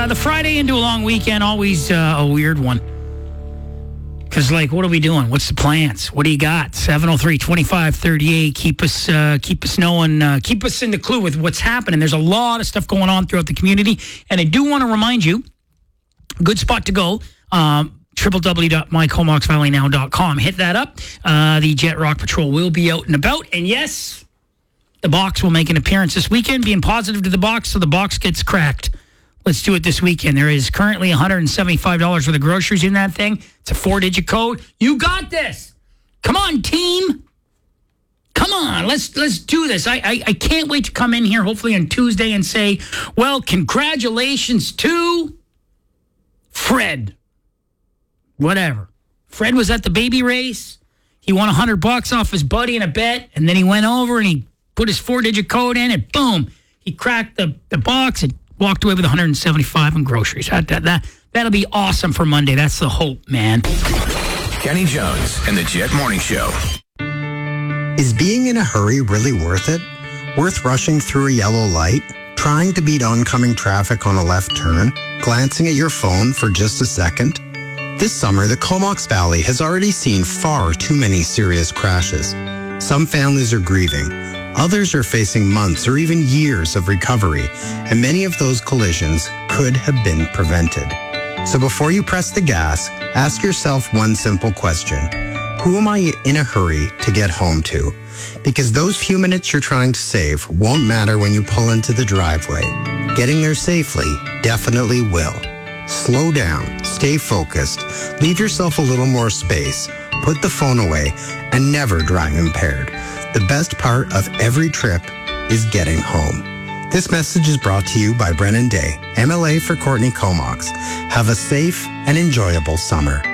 The Friday into a long weekend, always a weird one. Because, what are we doing? What's the plans? What do you got? 703-2538. Keep us knowing, keep us in the clue with what's happening. There's a lot of stuff going on throughout the community. And I do want to remind you, a good spot to go, www.mycomoxvalleynow.com. Hit that up. The Jet Rock Patrol will be out and about. And yes, the box will make an appearance this weekend, being positive to the box, so the box gets cracked. Let's do it this weekend. There is currently $175 worth of groceries in that thing. It's a 4-digit code. You got this. Come on, team. Come on. Let's do this. I can't wait to come in here, hopefully on Tuesday, and say, well, congratulations to Fred. Whatever. Fred was at the baby race. He won $100 off his buddy in a bet, and then he went over and he put his 4-digit code in, and boom, he cracked the box and walked away with $175 in groceries. That'll be awesome for Monday. That's the hope, man. Kenny Jones and the Jet Morning Show. Is being in a hurry really worth it? Worth rushing through a yellow light? Trying to beat oncoming traffic on a left turn? Glancing at your phone for just a second? This summer, the Comox Valley has already seen far too many serious crashes. Some families are grieving. Others are facing months or even years of recovery, and many of those collisions could have been prevented. So before you press the gas, ask yourself one simple question. Who am I in a hurry to get home to? Because those few minutes you're trying to save won't matter when you pull into the driveway. Getting there safely definitely will. Slow down, stay focused, leave yourself a little more space, put the phone away, and never drive impaired. The best part of every trip is getting home. This message is brought to you by Brennan Day, MLA for Courtney Comox. Have a safe and enjoyable summer.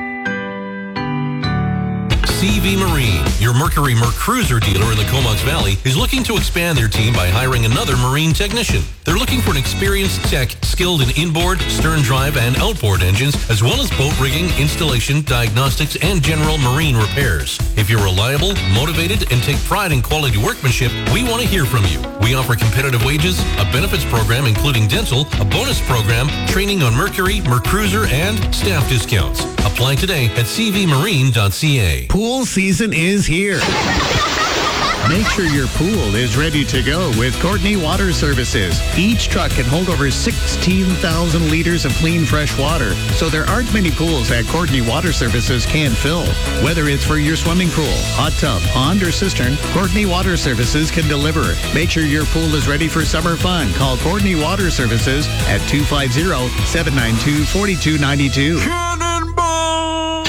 CV Marine, your Mercury Mercruiser dealer in the Comox Valley, is looking to expand their team by hiring another marine technician. They're looking for an experienced tech skilled in inboard, stern drive, and outboard engines, as well as boat rigging, installation, diagnostics, and general marine repairs. If you're reliable, motivated, and take pride in quality workmanship, we want to hear from you. We offer competitive wages, a benefits program including dental, a bonus program, training on Mercury, Mercruiser, and staff discounts. Apply today at cvmarine.ca. Pool season is here. Make sure your pool is ready to go with Courtney Water Services. Each truck can hold over 16,000 liters of clean, fresh water, so there aren't many pools that Courtney Water Services can't fill. Whether it's for your swimming pool, hot tub, pond, or cistern, Courtney Water Services can deliver. Make sure your pool is ready for summer fun. Call Courtney Water Services at 250-792-4292. Cannonball!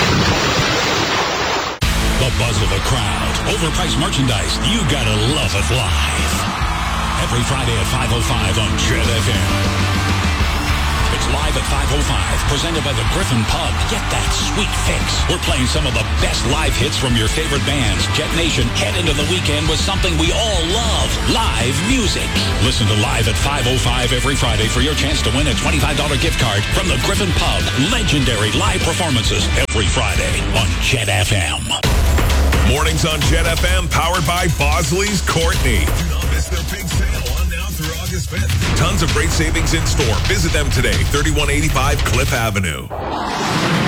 The buzz of the crowd. Overpriced merchandise. You gotta love it live. Every Friday at 5:05 on Jet FM. It's live at 5:05, presented by the Griffin Pub. Get that sweet fix. We're playing some of the best live hits from your favorite bands. Jet Nation, head into the weekend with something we all love. Live music. Listen to Live at 5:05 every Friday for your chance to win a $25 gift card from the Griffin Pub. Legendary live performances every Friday on Jet FM. Mornings on Jet FM, powered by Bosley's Courtney. Do not miss their big sale on now through August 5th. Tons of great savings in store. Visit them today, 3185 Cliff Avenue.